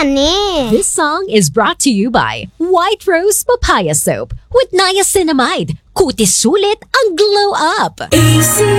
yan eh. This song is brought to you by White Rose Papaya Soap with niacinamide. Kutis sulit ang glow up. Easy